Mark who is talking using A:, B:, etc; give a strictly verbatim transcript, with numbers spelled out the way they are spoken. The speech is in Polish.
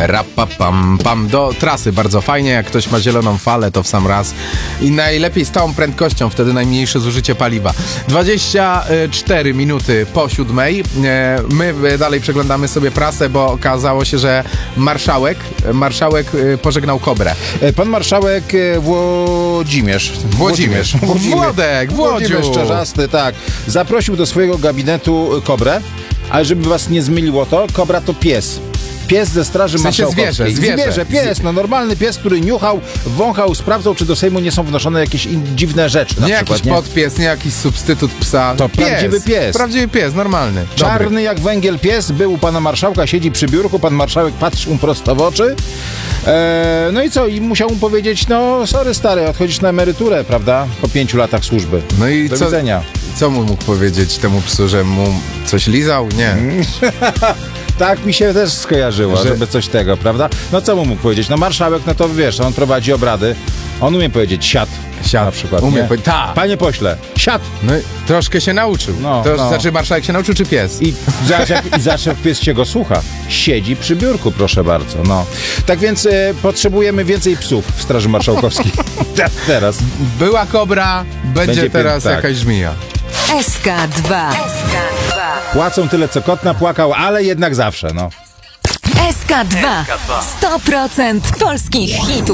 A: Rapapam, pam, do trasy bardzo fajnie, jak ktoś ma zieloną falę, to w sam raz i najlepiej z całą prędkością, wtedy najmniejsze zużycie paliwa. dwadzieścia cztery minuty po siódmej, my dalej przeglądamy sobie prasę, bo okazało się, że marszałek, marszałek pożegnał Kobrę.
B: Pan marszałek Włodzimierz.
A: Włodzimierz. Włodek, Włodziu.
B: Włodzimierz Czarzasty, tak. Zaprosił do swojego gabinetu Kobrę, ale żeby was nie zmyliło to, Kobra to pies. Pies ze Straży
A: W sensie
B: Marszałkowskiej.
A: zwierzę, zwierzę.
B: Zwierzę, pies, no normalny pies, który niuchał, wąchał, sprawdzał, czy do Sejmu nie są wnoszone jakieś in, dziwne rzeczy. Na
A: Nie
B: przykład,
A: jakiś podpies, nie jakiś substytut psa.
B: To prawdziwy pies.
A: Prawdziwy pies, normalny.
B: Czarny
A: Dobry.
B: jak węgiel pies, był u pana marszałka, siedzi przy biurku, pan marszałek patrzy mu prosto w oczy. Eee, no i co? I musiał mu powiedzieć, no sorry stary, odchodzisz na emeryturę, prawda? Po pięciu latach służby.
A: No i
B: Do
A: co,
B: widzenia.
A: co mu mógł powiedzieć temu psu, że mu coś lizał? Nie.
B: Tak mi się też skojarzyło,
A: Że-
B: żeby coś tego, prawda? No co mu mógł powiedzieć? No marszałek, no to wiesz, on prowadzi obrady, on umie powiedzieć siad,
A: Siad.
B: na przykład,
A: Umie
B: nie?
A: powie- ta.
B: Panie pośle, siad!
A: No i troszkę się nauczył.
B: No,
A: to
B: no.
A: znaczy marszałek się nauczył, czy pies?
B: I zaś jak, i zaś jak pies się go słucha, siedzi przy biurku, proszę bardzo, no. Tak więc e, potrzebujemy więcej psów w Straży Marszałkowskiej. Te- Teraz.
A: Była Kobra, będzie,
B: Będzie
A: teraz
B: pię- tak.
A: jakaś żmija.
C: S K dwa.
B: Płacą tyle, co kot napłakał, ale jednak zawsze, no.
C: S K dwa. sto procent polskich hitów.